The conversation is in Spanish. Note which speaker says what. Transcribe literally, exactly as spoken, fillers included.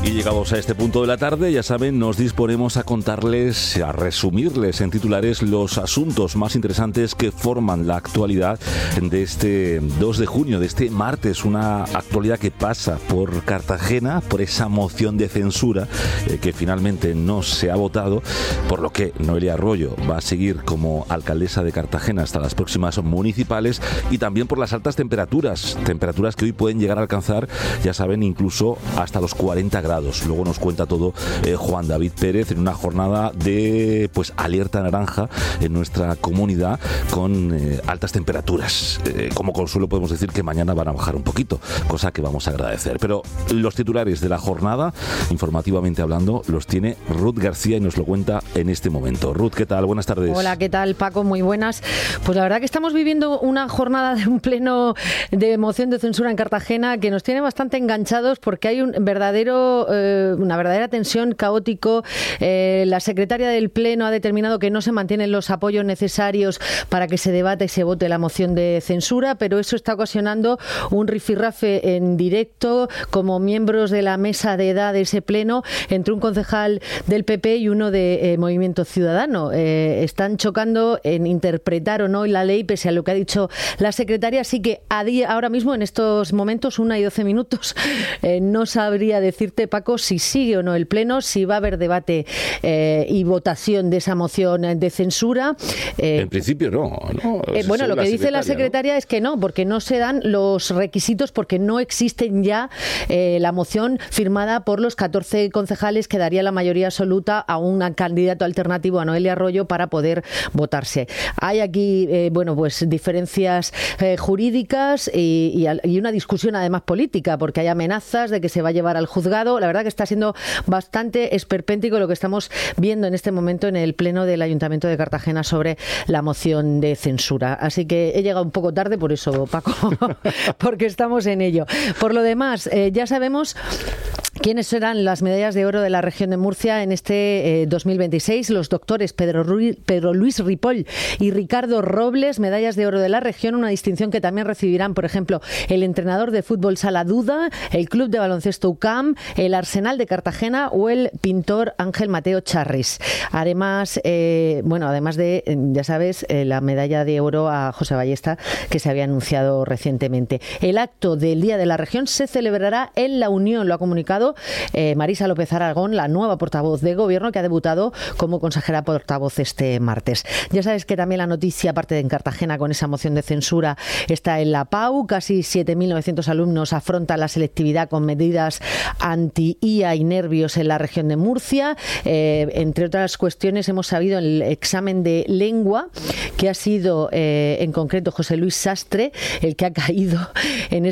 Speaker 1: Y llegados a este punto de la tarde, ya saben, nos disponemos a contarles, a resumirles en titulares los asuntos más interesantes que forman la actualidad de este dos de junio, de este martes. Una actualidad que pasa por Cartagena, por esa moción de censura eh, que finalmente no se ha votado, por lo que Noelia Arroyo va a seguir como alcaldesa de Cartagena hasta las próximas municipales, y también por las altas temperaturas, temperaturas que hoy pueden llegar a alcanzar, ya saben, incluso hasta los cuarenta grados. Luego nos cuenta todo eh, Juan David Pérez en una jornada de pues alerta naranja en nuestra comunidad con eh, altas temperaturas. Eh, como consuelo podemos decir que mañana van a bajar un poquito, cosa que vamos a agradecer. Pero los titulares de la jornada, informativamente hablando, los tiene Ruth García y nos lo cuenta en este momento. Ruth, ¿qué tal? Buenas tardes.
Speaker 2: Hola, ¿qué tal, Paco? Muy buenas. Pues la verdad que estamos viviendo una jornada de un pleno de moción de censura en Cartagena que nos tiene bastante enganchados, porque hay un verdadero eh, una verdadera tensión, caótico. Eh, la secretaria del Pleno ha determinado que no se mantienen los apoyos necesarios para que se debata y se vote la moción de censura, pero eso está ocasionando un rifirrafe en directo como miembros de la mesa de edad de ese Pleno entre un concejal del P P y uno de eh, Movimiento Ciudadano. Eh, están chocando en interpretar o no la ley, pese a lo que ha dicho la secretaria. Así que a día, ahora mismo, en estos momentos, una y doce minutos, eh, no sabría decirte, Paco, si sigue o no el Pleno, si va a haber debate eh, y votación de esa moción de censura.
Speaker 1: Eh, en principio no. no
Speaker 2: eh, bueno, lo que dice la secretaria, ¿no?, es que no, porque no se dan los requisitos, porque no existen ya eh, la moción firmada por los catorce concejales que daría la mayoría absoluta a un candidato alternativo, a Noelia Arroyo, para poder votarse. Hay aquí, eh, bueno, pues diferencias eh, jurídicas y, y, y una discusión además política, porque hay amenazas de que se va a llevar al juzgado. La verdad que está siendo bastante esperpéntico lo que estamos viendo en este momento en el Pleno del Ayuntamiento de Cartagena sobre la moción de censura. Así que he llegado un poco tarde por eso, Paco, porque estamos en ello. Por lo demás, eh, ya sabemos quiénes serán las medallas de oro de la región de Murcia en este eh, dos mil veintiséis. Los doctores Pedro, Ruiz, Pedro Luis Ripoll y Ricardo Robles, medallas de oro de la región, una distinción que también recibirán, por ejemplo, el entrenador de fútbol Sala Duda, el club de baloncesto U C A M, el Arsenal de Cartagena o el pintor Ángel Mateo Charris. Además, eh, bueno, además de, ya sabes, eh, la medalla de oro a José Ballesta, que se había anunciado recientemente. El acto del Día de la Región se celebrará en La Unión, lo ha comunicado eh, Marisa López Aragón, la nueva portavoz de Gobierno, que ha debutado como consejera portavoz este martes. Ya sabes que también la noticia, aparte de en Cartagena con esa moción de censura, está en la P A U. Casi siete mil novecientos alumnos afrontan la selectividad con medidas anti-I A y nervios en la región de Murcia. Eh, entre otras cuestiones, hemos sabido el examen de lengua, que ha sido eh, en concreto José Luis Sastre el que ha caído en